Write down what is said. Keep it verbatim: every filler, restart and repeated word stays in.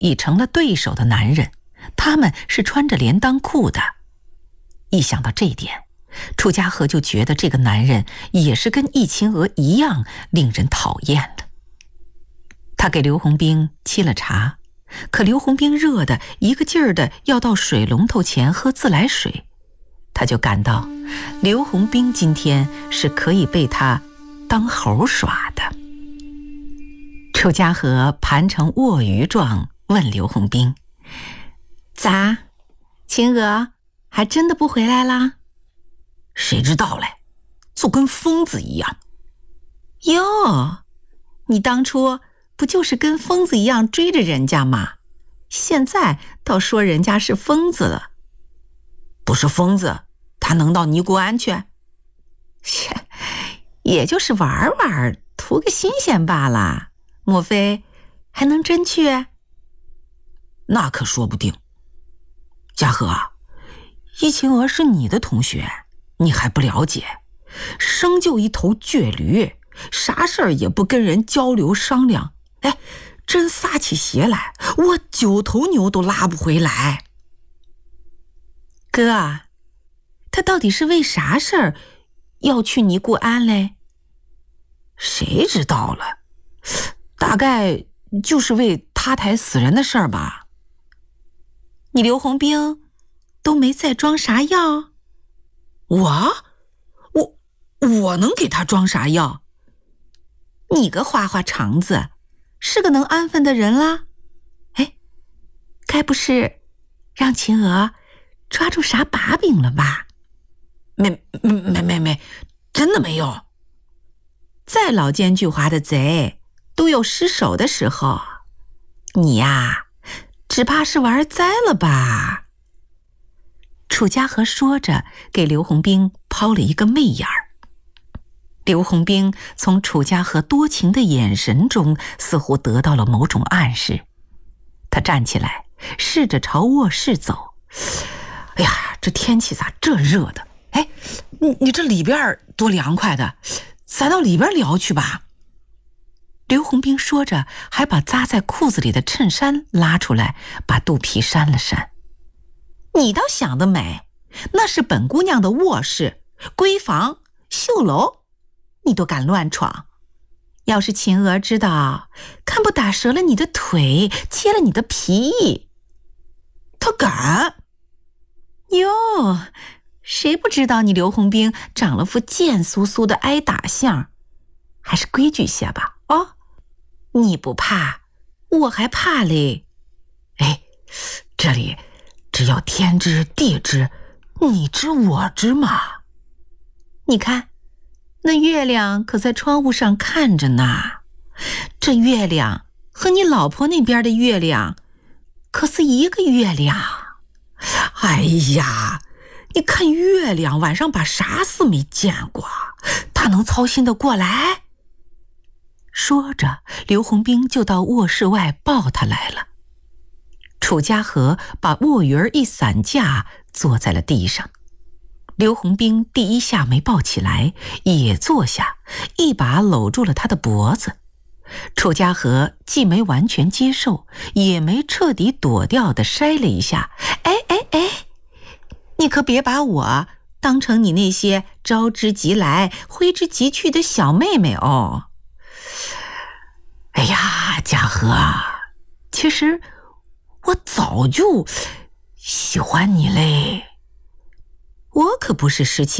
已成了对手的男人，他们是穿着连裆裤的。一想到这点，楚家和就觉得这个男人也是跟易秦娥一样令人讨厌了。他给刘洪兵沏了茶，可刘洪兵热的一个劲儿的要到水龙头前喝自来水，他就感到刘洪兵今天是可以被他当猴耍的。楚家和盘成卧鱼状问刘洪兵：咋，秦娥还真的不回来啦？ 谁知道嘞，就跟疯子一样。 哟，你当初不就是跟疯子一样追着人家吗？现在倒说人家是疯子了。 不是疯子，他能到尼姑庵去？ 切，也就是玩玩，图个新鲜罢了。莫非还能真去？ 那可说不定。嘉禾，易秦娥是你的同学，你还不了解，生就一头倔驴，啥事儿也不跟人交流商量，哎，真撒起邪来，我九头牛都拉不回来。 哥，他到底是为啥事儿要去尼姑庵嘞？ 谁知道了，大概就是为他台死人的事儿吧。 你刘洪兵都没再装啥药？ 我我我能给他装啥药？ 你个花花肠子，是个能安分的人啦。哎，该不是让秦娥抓住啥把柄了吧？ 没没没没，真的没有。 再老奸巨猾的贼都有失手的时候，你呀，只怕是玩栽了吧？楚家和说着，给刘洪兵抛了一个媚眼儿。刘洪兵从楚家和多情的眼神中似乎得到了某种暗示，他站起来，试着朝卧室走。 哎呀，这天气咋这热的？哎，你你这里边多凉快的，咱到里边聊去吧。 刘洪兵说着，还把扎在裤子里的衬衫拉出来，把肚皮扇了扇。你倒想得美，那是本姑娘的卧室、闺房、绣楼，你都敢乱闯。要是秦娥知道，看不打折了你的腿，切了你的皮。 她敢？ 哟，谁不知道你刘洪兵长了副贱酥酥的挨打相，还是规矩些吧。哦，你不怕，我还怕嘞。 哎，这里只要天知地知，你知我知嘛。 你看，那月亮可在窗户上看着呢。这月亮和你老婆那边的月亮可是一个月亮。 哎呀，你看月亮晚上把啥事没见过，他能操心得过来？ 说着，刘洪兵就到卧室外抱他来了。楚家和把卧鱼儿一散架，坐在了地上。刘洪兵第一下没抱起来，也坐下，一把搂住了他的脖子。楚家和既没完全接受，也没彻底躲掉的筛了一下。哎哎哎，你可别把我当成你那些招之即来挥之即去的小妹妹哦。 哎呀，家和，其实我早就喜欢你嘞。 我可不是十七